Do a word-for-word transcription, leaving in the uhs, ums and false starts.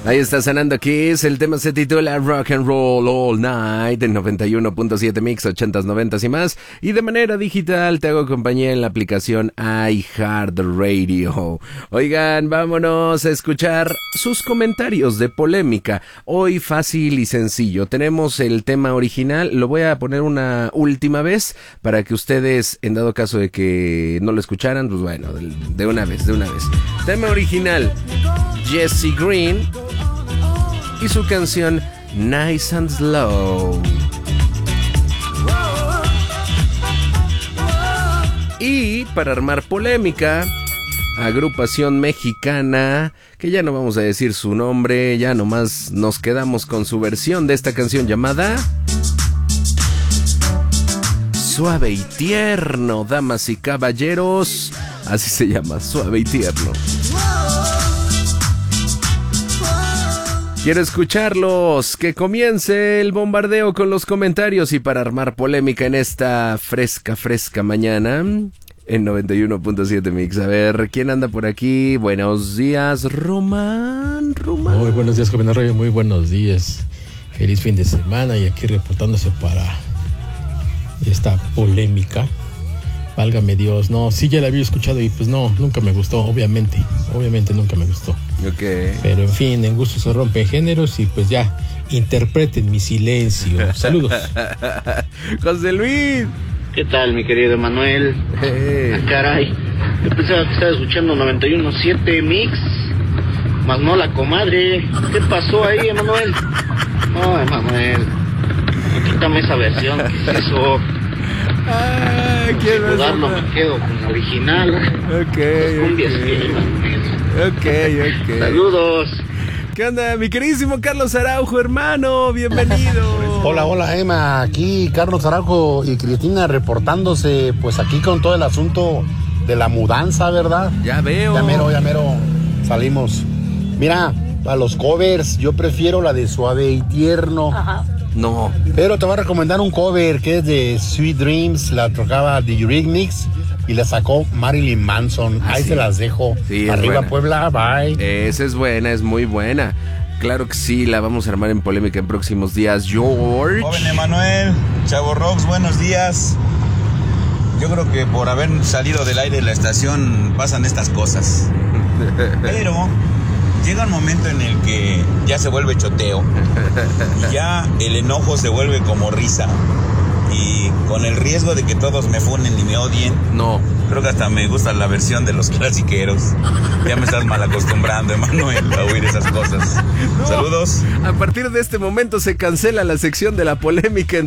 Ahí está sonando Kiss, el tema se titula Rock and Roll All Night en noventa y uno punto siete Mix, ochentas, noventas y más. Y de manera digital te hago compañía en la aplicación iHeartRadio. Oigan, vámonos a escuchar sus comentarios de polémica. Hoy fácil y sencillo. Tenemos el tema original, lo voy a poner una última vez para que ustedes, en dado caso de que no lo escucharan, pues bueno, de una vez, de una vez. Tema original, Jesse Green y su canción Nice and Slow. Y para armar polémica, agrupación mexicana, que ya no vamos a decir su nombre, ya nomás nos quedamos con su versión de esta canción llamada Suave y Tierno, damas y caballeros. Así se llama, Suave y Tierno. Quiero escucharlos, que comience el bombardeo con los comentarios y para armar polémica en esta fresca, fresca mañana en noventa y uno punto siete Mix. A ver, ¿quién anda por aquí? Buenos días, Román, Román. Muy buenos días, joven Arroyo, muy buenos días. Feliz fin de semana y aquí reportándose para esta polémica. Válgame Dios, no, sí ya la había escuchado y pues no, nunca me gustó, obviamente, obviamente nunca me gustó. Ok. Pero en fin, en gusto se rompen géneros y pues ya, interpreten mi silencio. Saludos. José Luis. ¿Qué tal, mi querido Emanuel? Hey. Ah, caray, yo pensaba que estaba escuchando noventa y uno punto siete Mix, más no la comadre. ¿Qué pasó ahí, Emanuel? No, Emanuel, quítame esa versión, ¿qué es eso? Ah, quiero jugarlo, me quedo con la original. Ok, cumbias okay. ok, ok. Saludos. ¿Qué onda, mi queridísimo Carlos Araujo, hermano? Bienvenido. Hola, hola, Emma. Aquí Carlos Araujo y Cristina reportándose, pues aquí con todo el asunto de la mudanza, ¿verdad? Ya veo. Ya mero, ya mero salimos. Mira, a los covers, yo prefiero la de Suave y Tierno. Ajá. No. Pero te voy a recomendar un cover que es de Sweet Dreams, la tocaba The Eurythmics y la sacó Marilyn Manson. Ah, Ahí sí. se las dejo. Sí, arriba buena. Puebla, bye. Esa es buena, es muy buena. Claro que sí, la vamos a armar en polémica en próximos días. George. Joven Emanuel, Chavo Rocks, buenos días. Yo creo que por haber salido del aire de la estación pasan estas cosas. Pero llega un momento en el que ya se vuelve choteo y ya el enojo se vuelve como risa y con el riesgo de que todos me funen y me odien. No. Creo que hasta me gusta la versión de los clasiqueros. Ya me estás mal acostumbrando, Emanuel, a oír esas cosas. No. Saludos. A partir de este momento se cancela la sección de la polémica en